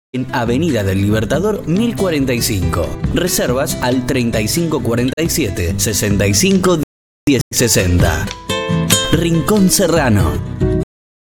en Avenida del Libertador 1045. Reservas al 3547 65 1060. Rincón Serrano.